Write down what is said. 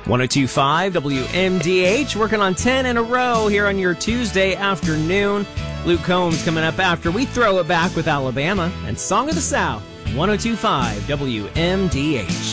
102.5 WMDH, working on 10 in a row here on your Tuesday afternoon. Luke Combs coming up after we throw it back with Alabama and Song of the South. 102.5 WMDH.